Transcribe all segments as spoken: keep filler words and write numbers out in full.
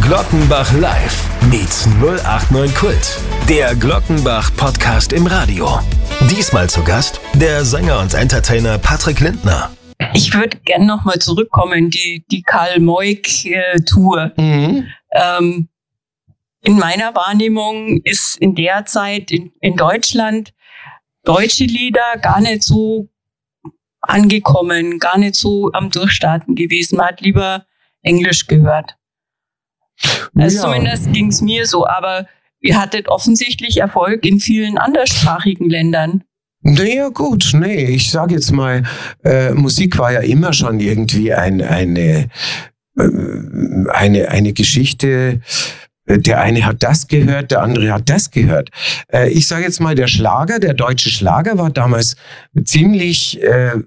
Glockenbach Live meets null acht neun Kult. Der Glockenbach Podcast im Radio. Diesmal zu Gast der Sänger und Entertainer Patrick Lindner. Ich würde gerne nochmal zurückkommen, die, die Karl-Moik-Tour. Mhm. Ähm, in meiner Wahrnehmung ist in der Zeit in, in Deutschland deutsche Lieder gar nicht so angekommen, gar nicht so am Durchstarten gewesen. Man hat lieber Englisch gehört. Also ja. Zumindest ging es mir so, aber ihr hattet offensichtlich Erfolg in vielen anderssprachigen Ländern. Naja gut, nee, ich sage jetzt mal, äh, Musik war ja immer schon irgendwie ein, eine, äh, eine, eine Geschichte. Der eine hat das gehört, der andere hat das gehört. Äh, ich sage jetzt mal, der Schlager, der deutsche Schlager war damals ziemlich äh,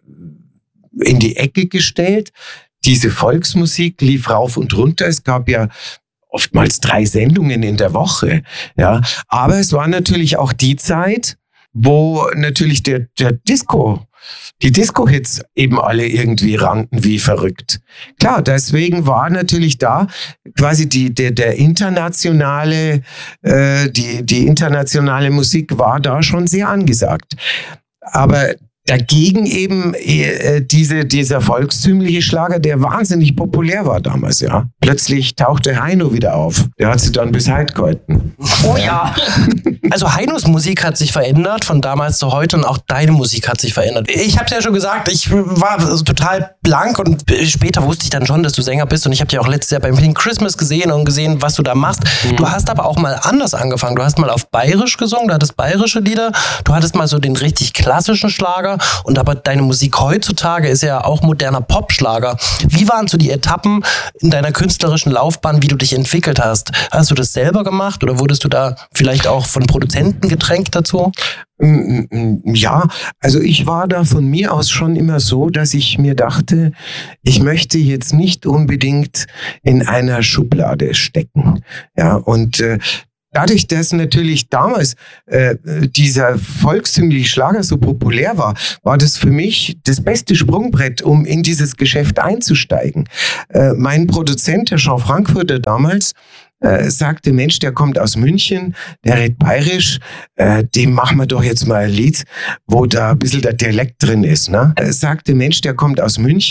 in die Ecke gestellt. Diese Volksmusik lief rauf und runter. Es gab ja oftmals drei Sendungen in der Woche. Ja, aber es war natürlich auch die Zeit, wo natürlich der, der Disco, die Disco-Hits eben alle irgendwie rannten wie verrückt. Klar, deswegen war natürlich da quasi die, der, der internationale, äh, die, die internationale Musik war da schon sehr angesagt. Aber dagegen eben äh, diese, dieser volkstümliche Schlager, der wahnsinnig populär war damals, ja. Plötzlich tauchte Heino wieder auf. Der hat sie dann bis heute gehalten. Oh ja. Also Heinos Musik hat sich verändert von damals zu heute und auch deine Musik hat sich verändert. Ich habe es ja schon gesagt, ich war total blank und später wusste ich dann schon, dass du Sänger bist und ich habe dich auch letztes Jahr beim Pink Christmas gesehen und gesehen, was du da machst. Mhm. Du hast aber auch mal anders angefangen. Du hast mal auf Bayerisch gesungen, du hattest bayerische Lieder, du hattest mal so den richtig klassischen Schlager. Und aber deine Musik heutzutage ist ja auch moderner Popschlager. Wie waren so die Etappen in deiner künstlerischen Laufbahn, wie du dich entwickelt hast? Hast du das selber gemacht oder wurdest du da vielleicht auch von Produzenten gedrängt dazu? Ja, also ich war da von mir aus schon immer so, dass ich mir dachte, ich möchte jetzt nicht unbedingt in einer Schublade stecken. Ja, und äh, dadurch, dass natürlich damals äh, dieser volkstümliche Schlager so populär war, war das für mich das beste Sprungbrett, um in dieses Geschäft einzusteigen. Äh, mein Produzent, der Jean Frankfurter damals, äh, sagte, Mensch, der kommt aus München, der redet bayerisch, äh, dem machen wir doch jetzt mal ein Lied, wo da ein bisschen der Dialekt drin ist. Ne? Er sagte, Mensch, der kommt aus München.